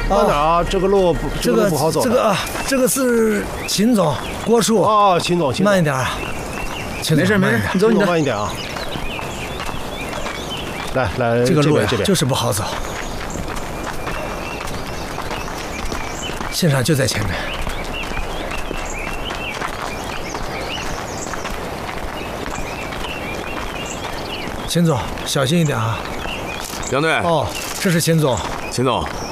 慢点啊，这个路不好走。 这个是秦总，郭叔。 哦，秦总， 慢一点啊。 没事，你走你的， 慢一点啊。来， 这个路这边就是不好走。现场就在前面。秦总，小心一点啊！ 杨队。 哦，这是秦总。 秦总，